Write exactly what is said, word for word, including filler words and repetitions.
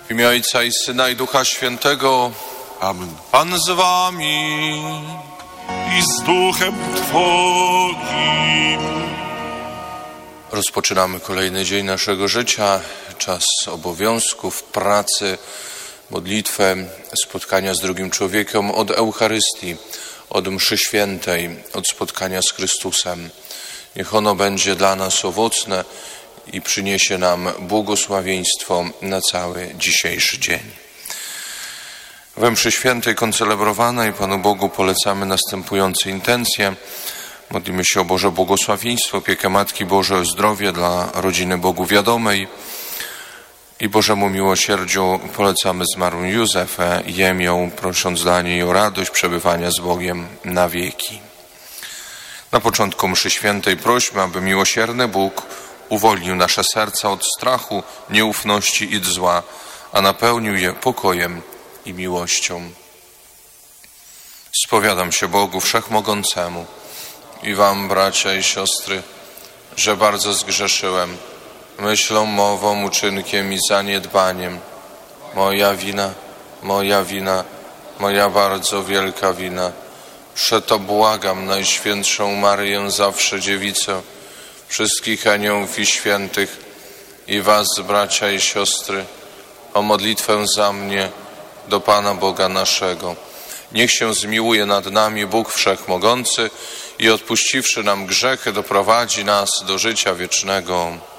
W imię Ojca i Syna i Ducha Świętego. Amen. Pan z wami. I z duchem Twoim. Rozpoczynamy kolejny dzień naszego życia, czas obowiązków, pracy, modlitwę, spotkania z drugim człowiekiem, od Eucharystii, od mszy świętej, od spotkania z Chrystusem. Niech ono będzie dla nas owocne i przyniesie nam błogosławieństwo na cały dzisiejszy dzień. We mszy świętej koncelebrowanej Panu Bogu polecamy następujące intencje. Modlimy się o Boże błogosławieństwo, opiekę Matki Bożej, o zdrowie dla rodziny Bogu wiadomej i Bożemu miłosierdziu polecamy zmarłą Józefę i Jemię, prosząc dla niej o radość przebywania z Bogiem na wieki. Na początku mszy świętej prośmy, aby miłosierny Bóg uwolnił nasze serca od strachu, nieufności i zła, a napełnił je pokojem i miłością. Spowiadam się Bogu Wszechmogącemu i wam, bracia i siostry, że bardzo zgrzeszyłem myślą, mową, uczynkiem i zaniedbaniem. Moja wina, moja wina, moja bardzo wielka wina. Przeto błagam Najświętszą Maryję, zawsze Dziewicę, wszystkich aniołów i świętych i was, bracia i siostry, o modlitwę za mnie do Pana Boga naszego. Niech się zmiłuje nad nami Bóg Wszechmogący i odpuściwszy nam grzechy, doprowadzi nas do życia wiecznego.